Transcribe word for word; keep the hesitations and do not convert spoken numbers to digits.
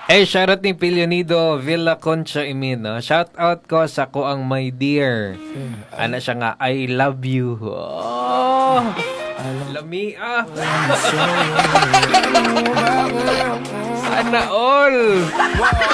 Eh, shoutout ni Pilionido Villa Concha Imino. Shoutout ko sa ko ang my dear. Ano siya nga, I love you. Oh, lami ah. Sana all.